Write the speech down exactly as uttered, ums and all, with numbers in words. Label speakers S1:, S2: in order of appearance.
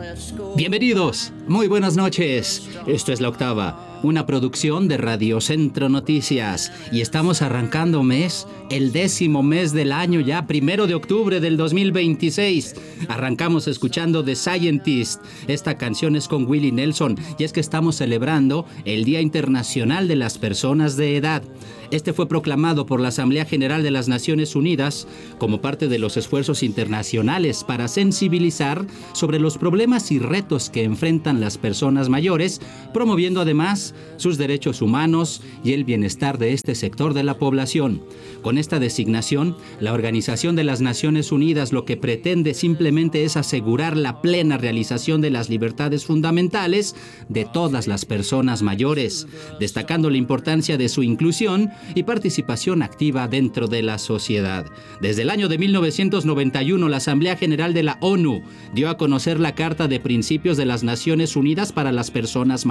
S1: Bienvenidos, muy buenas noches. Esto es La Octava, una producción de Radio Centro Noticias. Y estamos arrancando mes, el décimo mes del año ya, primero de octubre del dos mil veintiséis. Arrancamos escuchando The Scientist. Esta canción es con Willie Nelson y es que estamos celebrando el Día Internacional de las Personas de Edad. Este fue proclamado por la Asamblea General de las Naciones Unidas como parte de los esfuerzos internacionales para sensibilizar sobre los problemas y retos que enfrentan las personas mayores, promoviendo además sus derechos humanos y el bienestar de este sector de la población. Con esta designación, la Organización de las Naciones Unidas lo que pretende simplemente es asegurar la plena realización de las libertades fundamentales de todas las personas mayores, destacando la importancia de su inclusión y participación activa dentro de la sociedad. Desde el año de mil novecientos noventa y uno, la Asamblea General de la ONU dio a conocer la Carta de Principios de las Naciones Unidas para las Personas Mayores.